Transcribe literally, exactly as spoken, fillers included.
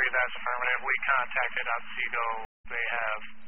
three, that's affirmative. We contacted Otsego. They have